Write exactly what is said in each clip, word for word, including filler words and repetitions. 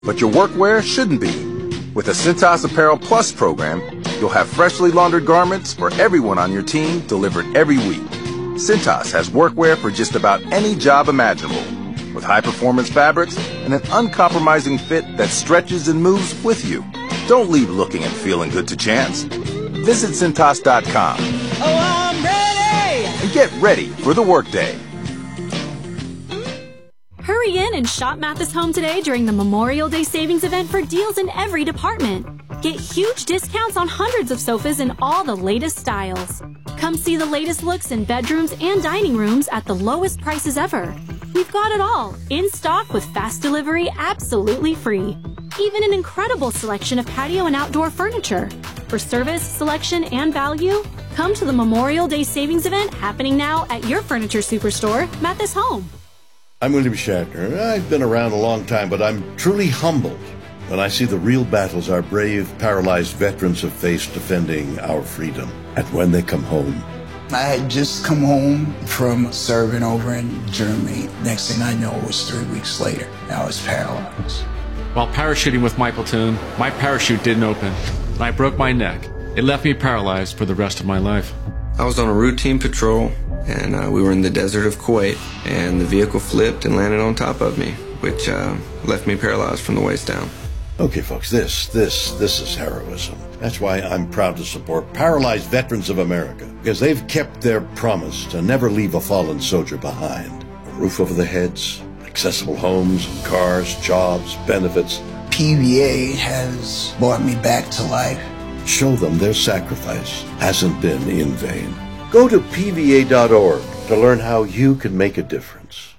but your workwear shouldn't be. With the Cintas Apparel Plus program, you'll have freshly laundered garments for everyone on your team delivered every week. Cintas has workwear for just about any job imaginable, with high-performance fabrics and an uncompromising fit that stretches and moves with you. Don't leave looking and feeling good to chance. Visit Cintas dot com. Oh, I'm ready! And get ready for the workday. Hurry in and shop Mathis Home today during the Memorial Day savings event for deals in every department. Get huge discounts on hundreds of sofas in all the latest styles. Come see the latest looks in bedrooms and dining rooms at the lowest prices ever. We've got it all, in stock with fast delivery absolutely free. Even an incredible selection of patio and outdoor furniture. For service, selection, and value, come to the Memorial Day savings event happening now at your furniture superstore, Mathis Home. I'm William Shatner. I've been around a long time, but I'm truly humbled when I see the real battles our brave, paralyzed veterans have faced defending our freedom. And when they come home. I had just come home from serving over in Germany. Next thing I know, it was three weeks later. I was paralyzed. While parachuting with my platoon, my parachute didn't open, and I broke my neck. It left me paralyzed for the rest of my life. I was on a routine patrol, and uh, we were in the desert of Kuwait, and the vehicle flipped and landed on top of me, which uh, left me paralyzed from the waist down. Okay, folks, this, this, this is heroism. That's why I'm proud to support Paralyzed Veterans of America, because they've kept their promise to never leave a fallen soldier behind. A roof over their heads, accessible homes, cars, jobs, benefits. P V A has brought me back to life. Show them their sacrifice hasn't been in vain. Go to P V A dot org to learn how you can make a difference.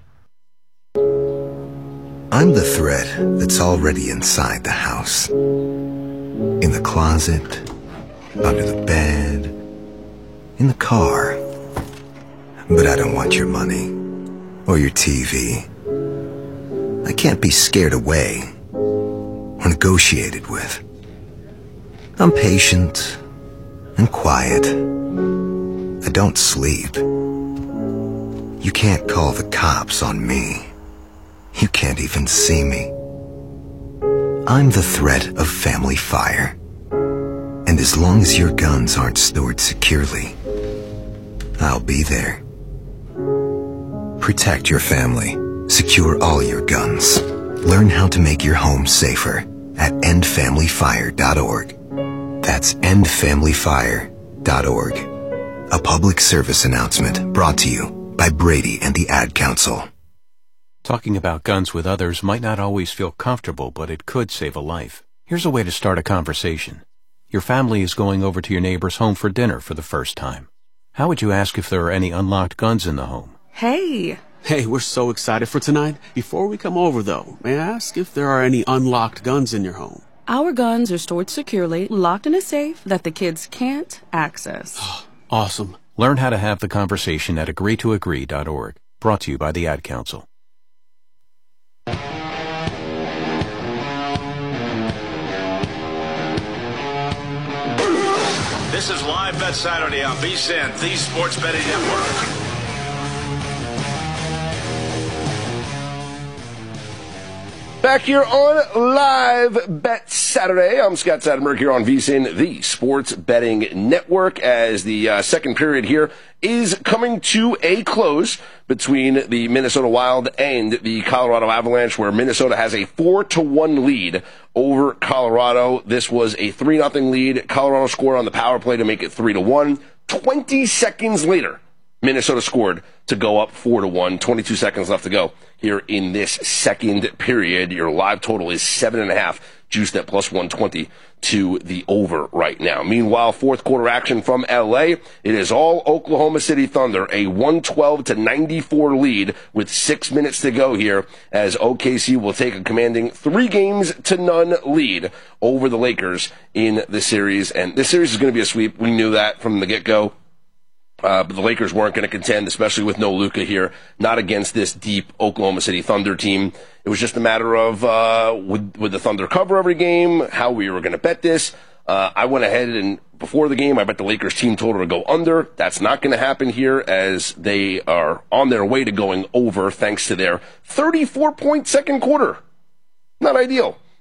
I'm the thread that's already inside the house. In the closet, under the bed, in the car. But I don't want your money or your T V. I can't be scared away or negotiated with. I'm patient and quiet. I don't sleep. You can't call the cops on me. You can't even see me. I'm the threat of family fire. And as long as your guns aren't stored securely, I'll be there. Protect your family. Secure all your guns. Learn how to make your home safer at end family fire dot org. That's end family fire dot org. A public service announcement brought to you by Brady and the Ad Council. Talking about guns with others might not always feel comfortable, but it could save a life. Here's a way to start a conversation. Your family is going over to your neighbor's home for dinner for the first time. How would you ask if there are any unlocked guns in the home? Hey! Hey, we're so excited for tonight. Before we come over, though, may I ask if there are any unlocked guns in your home? Our guns are stored securely, locked in a safe that the kids can't access. Awesome. Learn how to have the conversation at agree to agree dot org. Brought to you by the Ad Council. This is Live Bet Saturday on V S I N, the Sports Betting Network. Back here on Live Bet Saturday, I'm Scott Satterberg here on V S I N, the Sports Betting Network, as the uh, second period here is coming to a close between the Minnesota Wild and the Colorado Avalanche, where Minnesota has a four to one lead over Colorado. This was a three nothing lead. Colorado scored on the power play to make it three to one. twenty seconds later, Minnesota scored to go up four to one. twenty-two seconds left to go here in this second period. Your live total is seven and a half, juiced at plus one twenty to the over right now. Meanwhile, fourth quarter action from L A. It is all Oklahoma City Thunder, a one twelve to ninety-four lead with six minutes to go here, as O K C will take a commanding three games to none lead over the Lakers in the series. And this series is going to be a sweep. We knew that from the get-go. Uh, but the Lakers weren't going to contend, especially with no Luka here, not against this deep Oklahoma City Thunder team. It was just a matter of uh, would, would the Thunder cover every game, how we were going to bet this. Uh, I went ahead and before the game, I bet the Lakers team total to go under. That's not going to happen here, as they are on their way to going over thanks to their thirty-four point second quarter. Not ideal.